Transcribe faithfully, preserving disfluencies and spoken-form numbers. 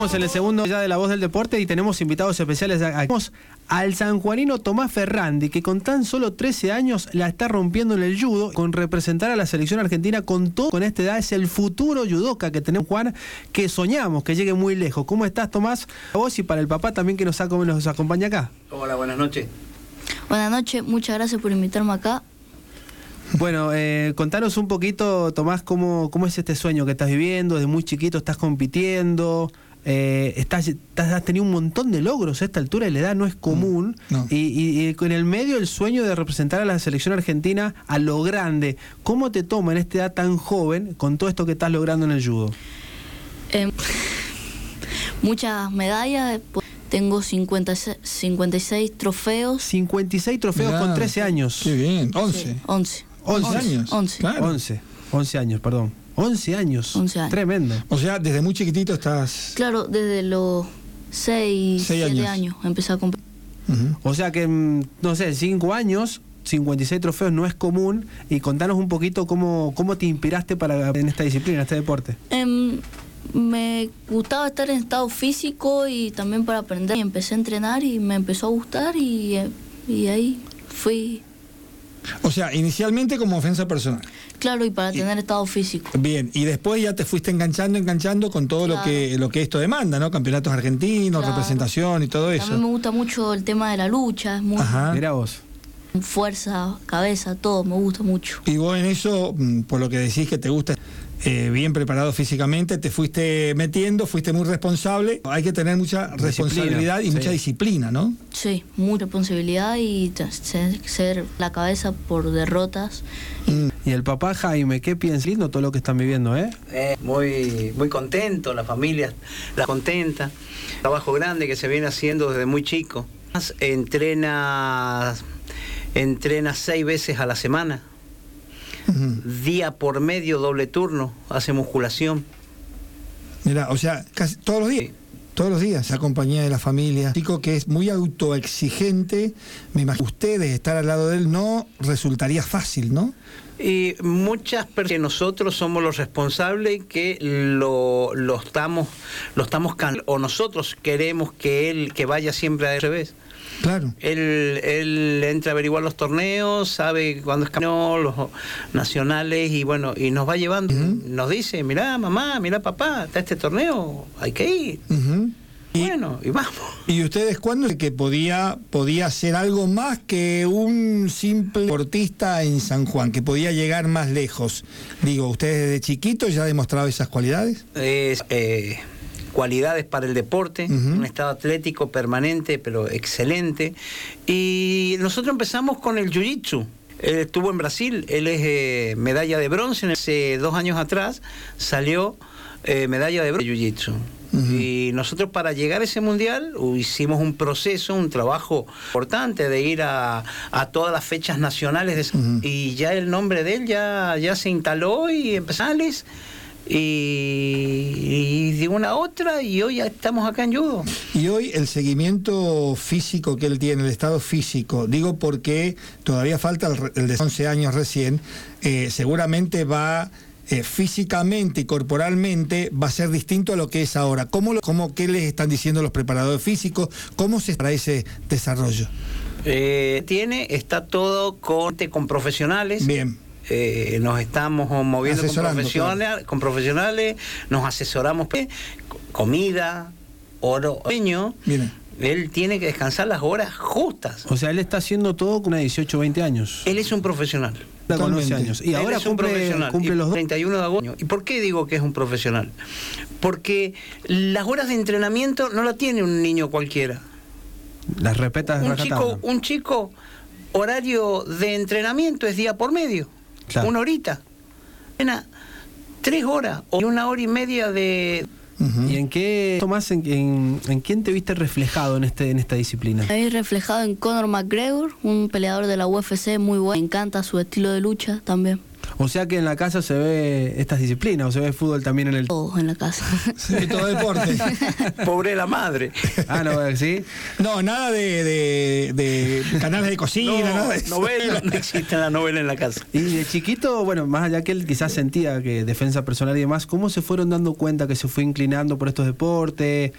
Estamos en el segundo ya de La Voz del Deporte y tenemos invitados especiales. Tenemos al sanjuanino Tomás Ferrandi, que con tan solo trece años la está rompiendo en el judo, con representar a la selección argentina con todo. Con esta edad es el futuro judoka que tenemos, Juan, que soñamos que llegue muy lejos. ¿Cómo estás, Tomás? A vos y para el papá también que nos, nos acompaña acá. Hola, buenas noches. Buenas noches, muchas gracias por invitarme acá. Bueno, eh, contanos un poquito, Tomás, cómo, cómo es este sueño que estás viviendo. Desde muy chiquito estás compitiendo. Eh, estás, estás, has tenido un montón de logros a esta altura y la edad no es común. No. Y, y, y en el medio el sueño de representar a la selección argentina a lo grande. ¿Cómo te toma en esta edad tan joven con todo esto que estás logrando en el judo? Eh, muchas medallas. Tengo cincuenta, cincuenta y seis trofeos. cincuenta y seis trofeos. Mirá, con trece años. Qué bien, once. Sí, once. once años. once. Claro. once. once años, perdón. once años. once años. Tremendo. O sea, desde muy chiquitito estás... Claro, desde los seis, siete años. años empecé a competir. Uh-huh. O sea que, no sé, cinco años, cincuenta y seis trofeos no es común. Y contanos un poquito cómo, cómo te inspiraste para en esta disciplina, en este deporte. Um, me gustaba estar en estado físico y también para aprender. Y empecé a entrenar y me empezó a gustar y, y ahí fui... O sea, inicialmente como ofensa personal. Claro, y para tener y, estado físico. Bien, y después ya te fuiste enganchando, enganchando con todo claro. lo que lo que esto demanda, ¿no? Campeonatos argentinos, claro. representación y todo eso. También me gusta mucho el tema de la lucha, es muy... Ajá. Mirá vos. Fuerza, cabeza, todo, me gusta mucho. Y vos en eso, por lo que decís que te gusta, eh, bien preparado físicamente, te fuiste metiendo, fuiste muy responsable. Hay que tener mucha responsabilidad disciplina, y sí. mucha disciplina, ¿no? Sí, mucha responsabilidad y ser, ser la cabeza por derrotas. Mm. Y el papá Jaime, ¿qué piensas? Lindo todo lo que están viviendo, ¿eh? eh muy, muy contento, la familia la contenta. Trabajo grande que se viene haciendo desde muy chico. Entrena... Entrena seis veces a la semana, uh-huh. día por medio, doble turno, hace musculación. Mira, o sea, casi todos los días, sí. todos los días, la compañía de la familia. Chico que es muy autoexigente, me imagino ustedes estar al lado de él no resultaría fácil, ¿no? Y muchas personas que nosotros somos los responsables que lo, lo estamos, lo estamos can- o nosotros queremos que él que vaya siempre al revés. Claro. Él, él entra a averiguar los torneos, sabe cuándo es campeón, los nacionales y bueno, y nos va llevando, uh-huh. nos dice, mirá mamá, mirá papá, está este torneo, hay que ir. Uh-huh. Y, bueno, y vamos. ¿Y ustedes cuándo que podía, podía ser algo más que un simple deportista en San Juan, que podía llegar más lejos? Digo, ¿ustedes desde chiquitos ya han demostrado esas cualidades? Es, eh, cualidades para el deporte, uh-huh. un estado atlético permanente, pero excelente. Y nosotros empezamos con el jiu-jitsu. Él estuvo en Brasil, él es eh, medalla de bronce. Hace dos años atrás salió eh, medalla de bronce de jiu-jitsu. Uh-huh. Y nosotros para llegar a ese mundial hicimos un proceso, un trabajo importante de ir a, a todas las fechas nacionales de uh-huh. y ya el nombre de él ya, ya se instaló y empezamos y, y de una a otra y hoy ya estamos acá en judo. Y hoy el seguimiento físico que él tiene, el estado físico, digo porque todavía falta el, el de once años recién, eh, seguramente va... Eh, físicamente y corporalmente va a ser distinto a lo que es ahora. ¿Cómo, lo, cómo qué les están diciendo los preparadores físicos? ¿Cómo se para ese desarrollo? Eh, tiene, está todo con, con profesionales. Bien. Eh, nos estamos moviendo con profesionales, claro. con profesionales, nos asesoramos comida, oro, sueño. Bien. Él tiene que descansar las horas justas. O sea, él está haciendo todo con dieciocho, veinte años. Él es un profesional. Con once años. Y él ahora cumple, cumple los treinta y uno de agosto. ¿Y por qué digo que es un profesional? Porque las horas de entrenamiento no las tiene un niño cualquiera. Las respetas. Un chico, un chico, horario de entrenamiento es día por medio. Claro. Una horita. Una, tres horas o una hora y media de... Uh-huh. ¿Y en qué, Tomás, en, en, en quién te viste reflejado en este en esta disciplina? Me vi reflejado en Conor McGregor, un peleador de la U F C muy bueno. Me encanta su estilo de lucha también. O sea que en la casa se ve estas disciplinas, o se ve fútbol también en el... Todo en la casa. Sí, todo deporte. Pobre la madre. Ah, no, ¿sí? No, nada de, de, de canales de cocina, No, nada de eso. novela, no existe la novela en la casa. Y de chiquito, bueno, más allá que él quizás sentía que defensa personal y demás, ¿cómo se fueron dando cuenta que se fue inclinando por estos deportes?